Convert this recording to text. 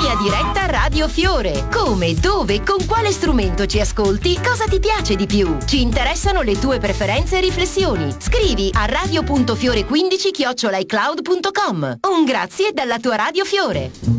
Linea diretta Radio Fiore. Come, dove, con quale strumento ci ascolti? Cosa ti piace di più? Ci interessano le tue preferenze e riflessioni. Scrivi a radio.fiore15@icloud.com. Un grazie dalla tua Radio Fiore.